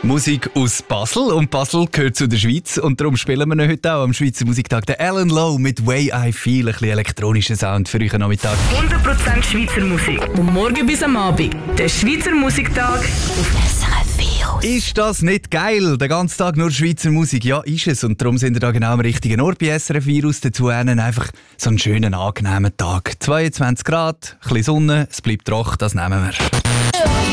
Musik aus Basel. Und Basel gehört zu der Schweiz. Und darum spielen wir heute auch am Schweizer Musiktag den Alan Lowe mit «Way I Feel», ein bisschen elektronischer Sound für euch am Nachmittag. 100% Schweizer Musik. Vom Morgen bis am Abend. Der Schweizer Musiktag auf SRF Virus. Ist das nicht geil? Den ganzen Tag nur Schweizer Musik? Ja, ist es. Und darum sind wir da genau am richtigen Ort bei SRF Virus. Dazu einfach so einen schönen, angenehmen Tag. 22 Grad, ein bisschen Sonne, es bleibt trocken, das nehmen wir.